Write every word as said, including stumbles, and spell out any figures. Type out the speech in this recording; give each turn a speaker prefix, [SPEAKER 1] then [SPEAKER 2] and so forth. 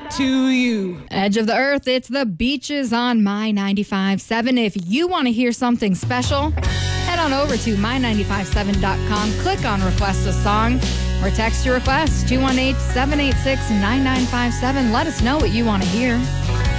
[SPEAKER 1] that to you.
[SPEAKER 2] Edge of the Earth, it's the Beaches on My ninety-five point seven. If you want to hear something special, head on over to my nine five seven dot com, click on Request a Song, or text your request two one eight, seven eight six, nine nine five seven. Let us know what you want to hear.